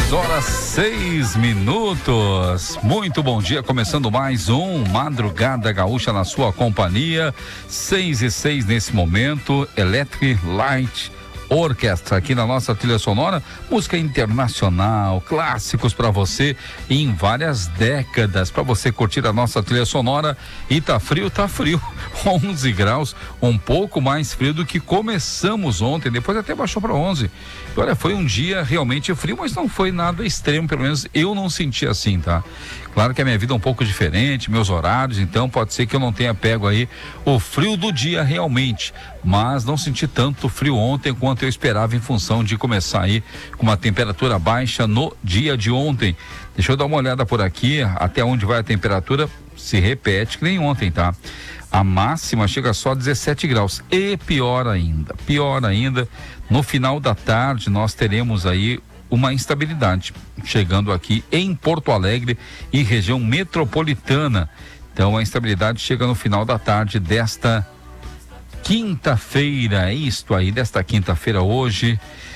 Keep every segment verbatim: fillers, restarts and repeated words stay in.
dez horas seis minutos. Muito bom dia, começando mais um Madrugada Gaúcha na sua companhia. seis e seis nesse momento. Electric Light Orchestra aqui na nossa trilha sonora, música internacional, clássicos para você em várias décadas, para você curtir a nossa trilha sonora. E tá frio, tá frio, onze graus, um pouco mais frio do que começamos ontem, depois até baixou para onze. E olha, foi um dia realmente frio, mas não foi nada extremo, pelo menos eu não senti assim, tá? Claro que a minha vida é um pouco diferente, meus horários, então pode ser que eu não tenha pego aí o frio do dia realmente, mas não senti tanto frio ontem quanto eu esperava em função de começar aí com uma temperatura baixa no dia de ontem. Deixa eu dar uma olhada por aqui, até onde vai a temperatura, se repete que nem ontem, tá? A máxima chega só a dezessete graus e pior ainda, pior ainda, no final da tarde nós teremos aí uma instabilidade chegando aqui em Porto Alegre e região metropolitana. Então a instabilidade chega no final da tarde desta quinta-feira, é isto aí, desta quinta-feira hoje,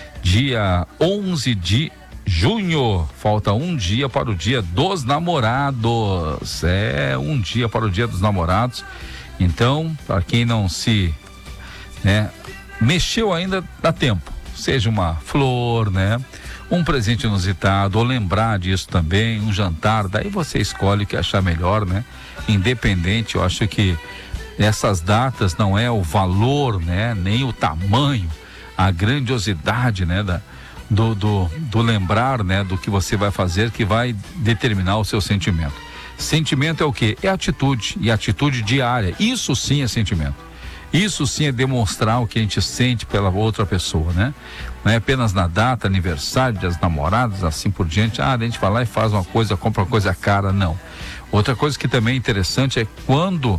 dia onze de junho. Falta um dia para o dia dos namorados. É, um dia para o dia dos namorados. Então, para quem não se, né, mexeu ainda, dá tempo. Seja uma flor, né? Um presente inusitado, ou lembrar disso também, um jantar, daí você escolhe o que achar melhor, né? Independente, eu acho que essas datas não é o valor, né? Nem o tamanho, a grandiosidade, né? Da, do, do, do lembrar, né? Do que você vai fazer que vai determinar o seu sentimento. Sentimento é o quê? É atitude, e atitude diária, isso sim é sentimento. Isso sim é demonstrar o que a gente sente pela outra pessoa, né? Não é apenas na data, aniversário das namoradas, assim por diante. Ah, a gente vai lá e faz uma coisa, compra uma coisa cara, não. Outra coisa que também é interessante é quando uh,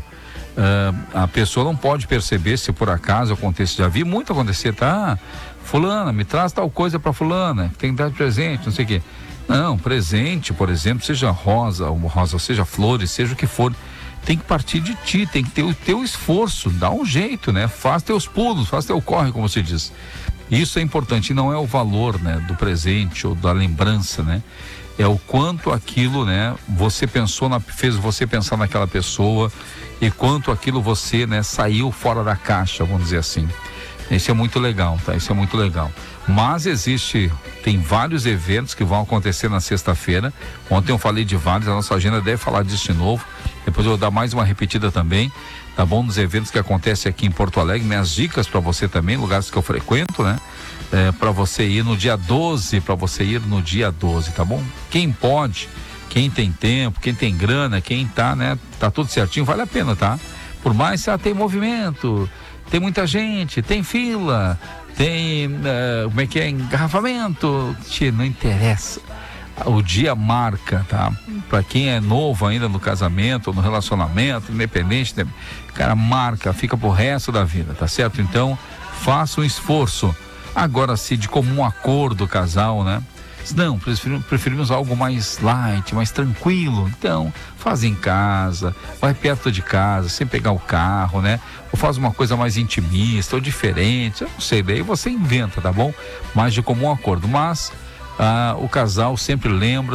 a pessoa não pode perceber se por acaso acontece. Já vi muito acontecer, tá? Fulana, me traz tal coisa pra fulana, tem que dar de presente, não sei o quê. Não, presente, por exemplo, seja rosa, ou rosa, seja flores, seja o que for, tem que partir de ti, tem que ter o teu esforço, dá um jeito, né? Faz teus pulos, faz teu corre, como se diz. Isso é importante, e não é o valor, né, do presente ou da lembrança, né? É o quanto aquilo, né, você pensou, na, fez você pensar naquela pessoa e quanto aquilo você, né, saiu fora da caixa, vamos dizer assim. Isso é muito legal, tá? Isso é muito legal. Mas existe, tem vários eventos que vão acontecer na sexta-feira. Ontem eu falei de vários, a nossa agenda deve falar disso de novo. Depois eu vou dar mais uma repetida também, tá bom? Nos eventos que acontecem aqui em Porto Alegre, minhas dicas para você também, lugares que eu frequento, né? É, para você ir no dia doze, para você ir no dia doze, tá bom? Quem pode, quem tem tempo, quem tem grana, quem tá, né? Tá tudo certinho, vale a pena, tá? Por mais que ah, tem movimento, tem muita gente, tem fila, tem, uh, como é que é, engarrafamento, tchê, não interessa. O dia marca, tá? Pra quem é novo ainda no casamento, no relacionamento, independente, né? Cara, marca, fica pro resto da vida, tá certo? Então, faça um esforço. Agora, se de comum acordo o casal, né? Não, preferimos, preferimos algo mais light, mais tranquilo. Então, faz em casa, vai perto de casa, sem pegar o carro, né? Ou faz uma coisa mais intimista ou diferente, eu não sei, daí você inventa, tá bom? Mais de comum acordo, mas ah, o casal sempre lembra